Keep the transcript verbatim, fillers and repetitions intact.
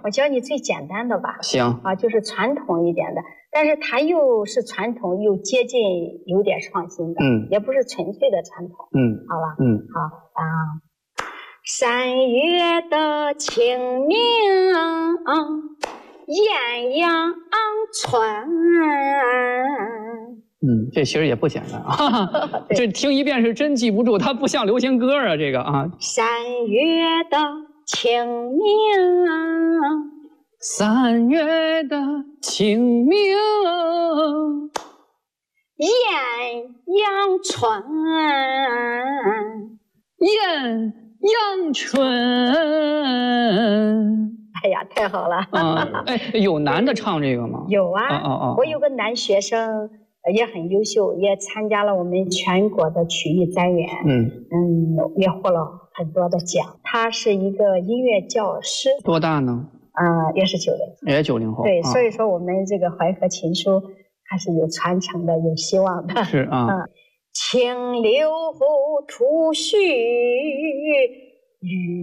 我教你最简单的吧。 行啊，就是传统一点的，但是它又是传统又接近有点创新的， 嗯， 也不是纯粹的传统。 嗯， 好吧， 嗯， 好啊。三月的清明，艳阳春。 嗯，这其实也不简单啊，这听一遍是真记不住，它不像流行歌啊，这个啊。 三月的清明， 三月的清明， 艳阳春， 艳阳春。 哎呀，太好了！ 啊，哎，有男的唱这个吗？ 有啊， 哦哦哦， 我有个男学生也很优秀，也参加了我们全国的曲艺单元， 嗯嗯，也获了很多的奖。他是一个音乐教师， 多大呢？ 呃，也是九零后， 也九零后。 对， 啊、 所以说我们这个淮河琴书还是有传承的，有希望的。 是啊。 嗯，清流吐絮雨。